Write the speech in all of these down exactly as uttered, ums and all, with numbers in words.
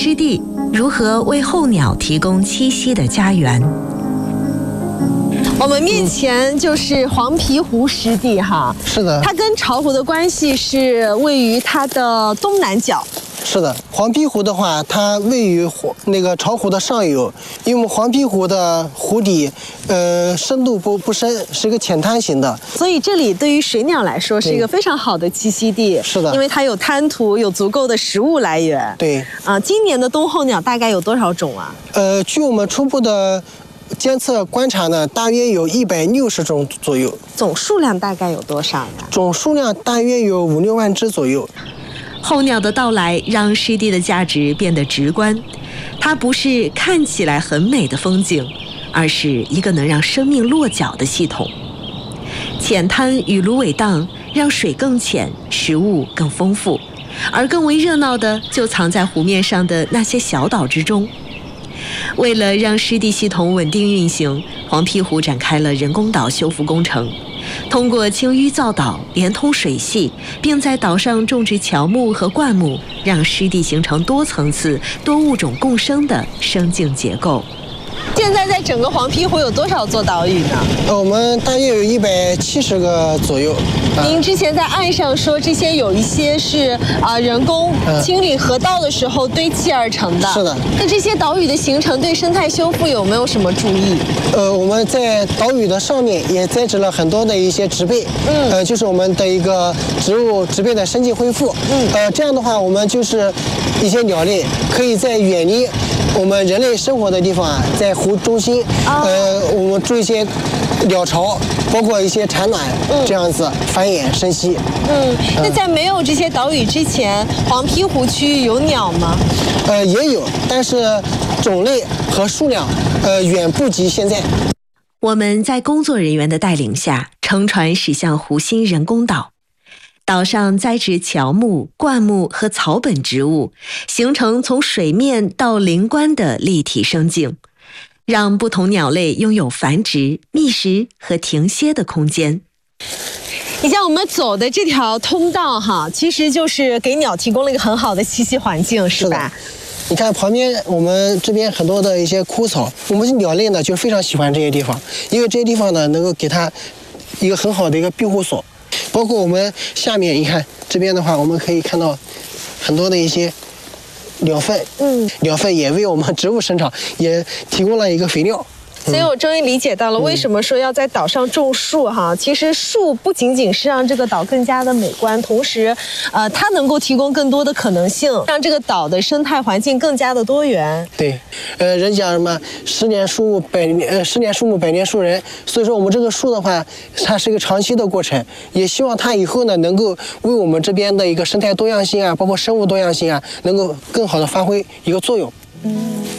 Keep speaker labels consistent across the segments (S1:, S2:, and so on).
S1: 湿地如何为候鸟提供栖息的家园。
S2: 我们面前就是黄皮湖湿地哈，
S3: 是的，
S2: 它跟巢湖的关系是位于它的东南角。
S3: 是的，黄皮湖的话，它位于那个巢湖的上游，因为我们黄皮湖的湖底，呃，深度不不深，是一个浅滩型的，
S2: 所以这里对于水鸟来说是一个非常好的栖息地。
S3: 是的，
S2: 因为它有滩涂，有足够的食物来源。
S3: 对，
S2: 啊、呃，今年的冬候鸟大概有多少种啊？
S3: 呃，据我们初步的监测观察呢，大约有一百六十种左右。
S2: 总数量大概有多少呀？
S3: 总数量大约有五六万只左右。
S1: 候鸟的到来让湿地的价值变得直观，它不是看起来很美的风景，而是一个能让生命落脚的系统。浅滩与芦苇荡让水更浅，食物更丰富，而更为热闹的就藏在湖面上的那些小岛之中。为了让湿地系统稳定运行，黄皮湖展开了人工岛修复工程，通过清淤造岛，连通水系，并在岛上种植乔木和灌木，让湿地形成多层次、多物种共生的生境结构。
S2: 现在在整个黄皮湖有多少座岛屿呢？
S3: 呃，我们大约有一百七十个左右。
S2: 啊、您之前在岸上说这些有一些是啊、呃、人工清理河道的时候堆砌而成的。
S3: 是的。
S2: 那这些岛屿的形成对生态修复有没有什么注意？
S3: 呃，我们在岛屿的上面也栽植了很多的一些植被，嗯，呃，就是我们的一个植物植被的生境恢复。嗯，呃，这样的话，我们就是一些鸟类可以在远离我们人类生活的地方啊，在湖中心，哦、呃，我们筑一些鸟巢，包括一些产卵，嗯、这样子繁衍生息。
S2: 嗯，那在没有这些岛屿之前，黄皮湖区域有鸟吗？
S3: 呃，也有，但是种类和数量，呃，远不及现在。
S1: 我们在工作人员的带领下，乘船驶向湖心人工岛。岛上栽植乔木、灌木和草本植物，形成从水面到林冠的立体生境，让不同鸟类拥有繁殖、觅食和停歇的空间。
S2: 你像我们走的这条通道哈，其实就是给鸟提供了一个很好的栖息环境，是吧？
S3: 你看旁边我们这边很多的一些枯草，我们鸟类呢就非常喜欢这些地方，因为这些地方呢能够给它一个很好的一个庇护所。包括我们下面，你看这边的话，我们可以看到很多的一些鸟粪，嗯，鸟粪也为我们植物生长也提供了一个肥料。
S2: 所以我终于理解到了为什么说要在岛上种树哈。其实树不仅仅是让这个岛更加的美观，同时，呃，它能够提供更多的可能性，让这个岛的生态环境更加的多元。
S3: 对，呃，人讲什么十年树木百年，呃，十年树木百年树人。所以说我们这个树的话，它是一个长期的过程，也希望它以后呢能够为我们这边的一个生态多样性啊，包括生物多样性啊，能够更好的发挥一个作用。嗯。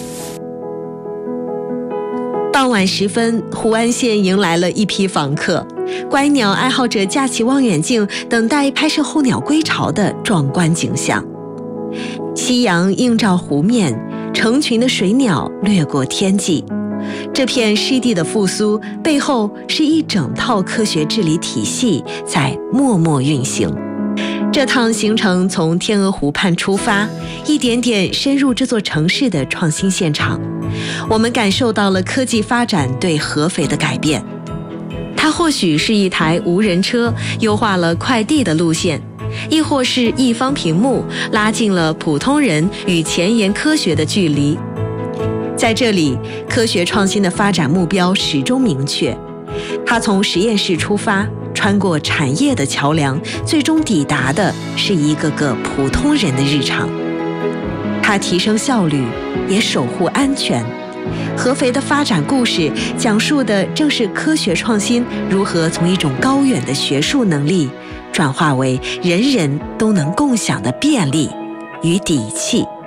S1: 傍晚时分，湖岸线迎来了一批访客，观鸟爱好者架起望远镜，等待拍摄候鸟归巢的壮观景象。夕阳映照湖面，成群的水鸟掠过天际。这片湿地的复苏背后，是一整套科学治理体系在默默运行。这趟行程从天鹅湖畔出发，一点点深入这座城市的创新现场。我们感受到了科技发展对合肥的改变。它或许是一台无人车优化了快递的路线，亦或是一方屏幕拉近了普通人与前沿科学的距离。在这里，科学创新的发展目标始终明确。它从实验室出发，穿过产业的桥梁，最终抵达的是一个个普通人的日常。它提升效率，也守护安全。合肥的发展故事，讲述的正是科学创新如何从一种高远的学术能力，转化为人人都能共享的便利与底气。